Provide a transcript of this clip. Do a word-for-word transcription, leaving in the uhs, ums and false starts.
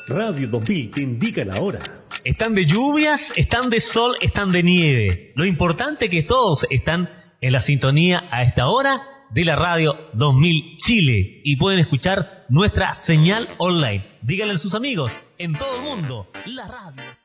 Radio dos mil te indica la hora. Están de lluvias, están de sol, están de nieve. Lo importante es que todos están en la sintonía a esta hora de la Radio dos mil Chile y pueden escuchar nuestra señal online. Díganle a sus amigos en todo el mundo, la radio.